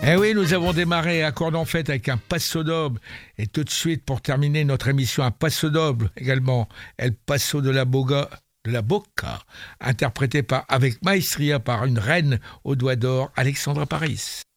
Eh oui, nous avons démarré à Cordon Fête avec un Passo Doble. Et tout de suite, pour terminer notre émission, un Passo Doble également. El Paso de la Boca, interprété avec maestria par une reine aux doigts d'or, Alexandra Paris.